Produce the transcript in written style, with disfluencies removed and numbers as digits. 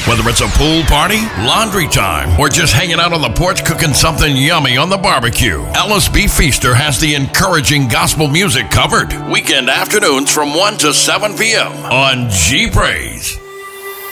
Whether it's a pool party, laundry time, or just hanging out on the porch cooking something yummy on the barbecue, Ellis B. Feaster has the encouraging gospel music covered. Weekend afternoons from 1 to 7 p.m. on G Praise.